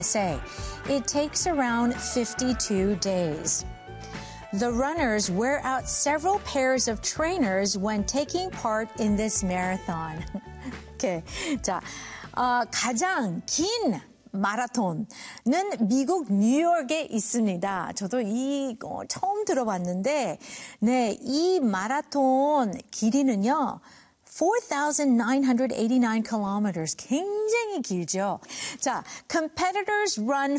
say. It takes around 52 days. The runners wear out several pairs of trainers when taking part in this marathon. 오케이. 자, 가장 긴 마라톤은 미국 뉴욕에 있습니다. 저도 이거 처음 들어봤는데, 네, 이 마라톤 길이는요, 4,989 kilometers. 굉장히 길죠. 자, competitors run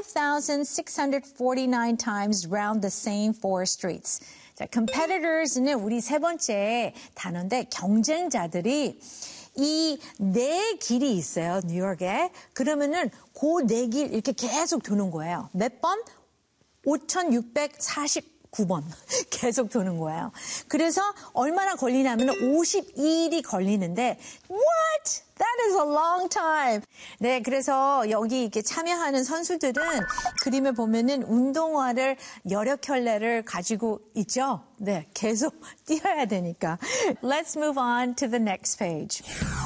5,649 times round the same four streets. 자, competitors는 우리 세 번째 단어인데 경쟁자들이 이 네 길이 있어요, 뉴욕에. 그러면은 그 네 길 이렇게 계속 도는 거예요. 몇 번? 5,649번 계속 도는 거예요. 그래서 얼마나 걸리냐면 52일이 걸리는데 What? That is a long time. 네, 그래서 여기 이렇게 참여하는 선수들은 그림에 보면은 운동화를 여러 켤레를 가지고 있죠. 네, 계속 뛰어야 되니까. Let's move on to the next page.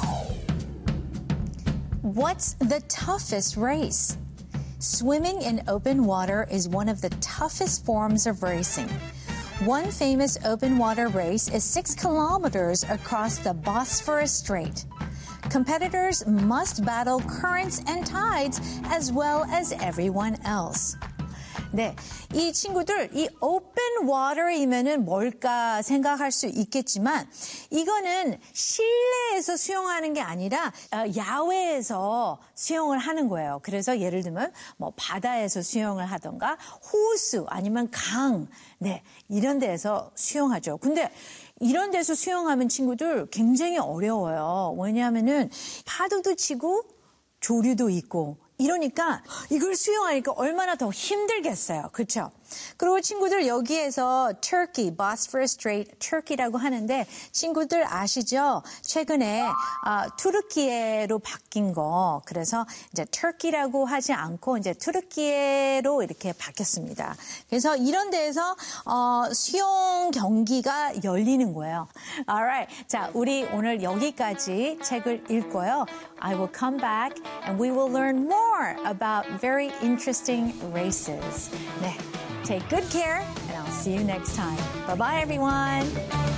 What's the toughest race? Swimming in open water is one of the toughest forms of racing. One famous open water race is 6 kilometers across the Bosphorus Strait. Competitors must battle currents and tides as well as everyone else. 네, 이 친구들 이 open water이면은 뭘까 생각할 수 있겠지만 이거는 실내에서 수영하는 게 아니라 야외에서 수영을 하는 거예요. 그래서 예를 들면 뭐 바다에서 수영을 하던가 호수 아니면 강, 네, 이런 데에서 수영하죠. 근데 이런 데서 수영하면 친구들 굉장히 어려워요. 왜냐하면은 파도도 치고 조류도 있고 이러니까 이걸 수영하니까 얼마나 더 힘들겠어요. 그렇죠? 그리고 친구들 여기에서 Turkey, Bosphorus Strait, Turkey라고 하는데 친구들 아시죠? 최근에 투르키예로 바뀐 거. 그래서 이제 Turkey라고 하지 않고 이제 투르키예로 이렇게 바뀌었습니다. 그래서 이런 데에서 수영 경기가 열리는 거예요. Alright. 자, 우리 오늘 여기까지 책을 읽고요. I will come back and we will learn more about very interesting races. 네. Take good care, and I'll see you next time. Bye-bye, everyone.